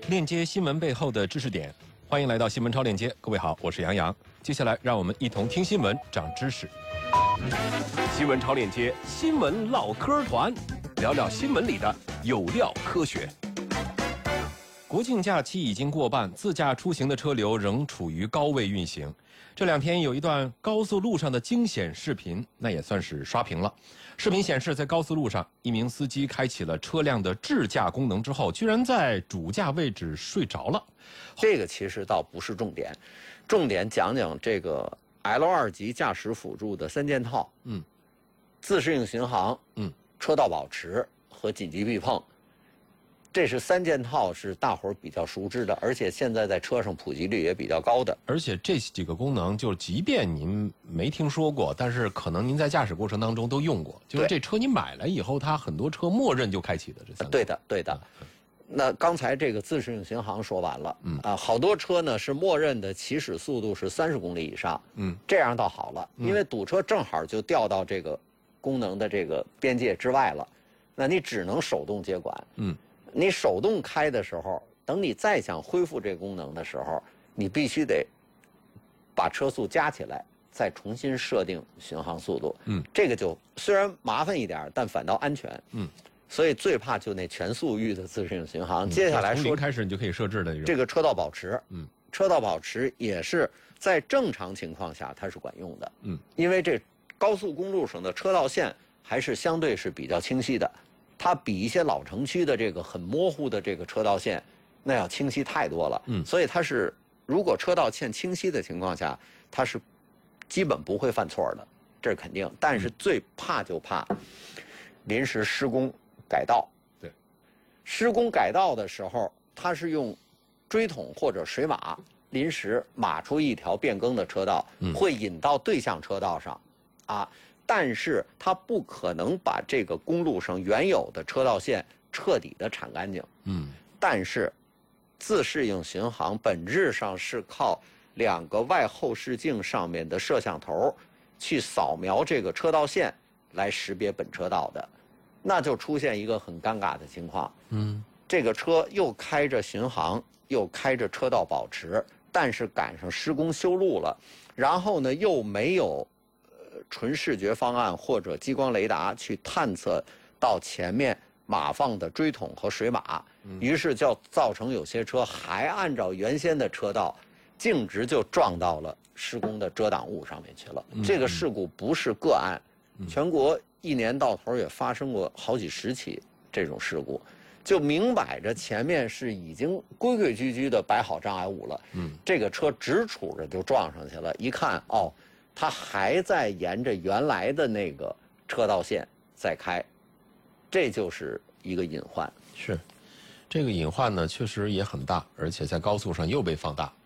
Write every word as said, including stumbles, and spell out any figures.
链接新闻背后的知识点，欢迎来到新闻超链接。各位好，我是杨洋。接下来让我们一同听新闻，长知识。新闻超链接，新闻唠嗑团，聊聊新闻里的有料科学。国庆假期已经过半，自驾出行的车流仍处于高位运行。这两天有一段高速路上的惊险视频，那也算是刷屏了。视频显示，在高速路上，一名司机开启了车辆的智驾功能之后，居然在主驾位置睡着了。 这个其实倒不是重点，重点讲讲这个 L 二级驾驶辅助的三件套，嗯，自适应巡航，嗯，车道保持和紧急避碰。这是三件套，是大伙儿比较熟知的，而且现在在车上普及率也比较高的。 而且这几个功能，就即便您没听说过，但是可能您在驾驶过程当中都用过。就是这车你买来以后，它很多车默认就开启的这三个。 对的，对的。那刚才这个自适应巡航说完了，嗯啊，好多车呢是默认的起始速度是三十公里以上，嗯，这样倒好了，因为堵车正好就掉到这个功能的这个边界之外了，那你只能手动接管，嗯。你手动开的时候，等你再想恢复这个功能的时候，你必须得把车速加起来，再重新设定巡航速度。嗯，这个就虽然麻烦一点，但反倒安全。嗯，所以最怕就那全速域的自适应巡航。嗯、接下来说， 从零开始你就可以设置的这种。 这个车道保持，嗯，车道保持也是在正常情况下它是管用的。嗯，因为这高速公路上的车道线还是相对是比较清晰的。它比一些老城区的这个很模糊的这个车道线，那要清晰太多了。嗯，所以它是如果车道线清晰的情况下，它是基本不会犯错的，这是肯定。但是最怕就怕临时施工改道。 对， 施工改道的时候，它是用锥桶或者水马临时码出一条变更的车道，嗯、会引到对向车道上，啊。但是它不可能把这个公路上原有的车道线彻底的铲干净。嗯。但是，自适应巡航本质上是靠两个外后视镜上面的摄像头去扫描这个车道线来识别本车道的，那就出现一个很尴尬的情况。嗯。这个车又开着巡航，又开着车道保持，但是赶上施工修路了，然后呢又没有。纯视觉方案或者激光雷达去探测到前面码放的锥桶和水马，于是就造成有些车还按照原先的车道，径直就撞到了施工的遮挡物上面去了。这个事故不是个案，全国一年到头也发生过好几十起这种事故，就明摆着前面是已经规规矩矩的摆好障碍物了，这个车直杵着就撞上去了，一看哦。它还在沿着原来的那个车道线在开，这就是一个隐患。 是，这个隐患呢，确实也很大，而且在高速上又被放大。